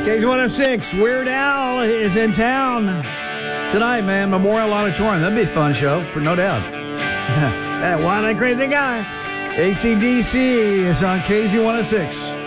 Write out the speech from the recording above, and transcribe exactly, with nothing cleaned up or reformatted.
K Z one oh six, Weird Al is in town tonight, man. Memorial Auditorium. That'd be a fun show, for no doubt. That one, that crazy guy. A C D C is on K Z one oh six.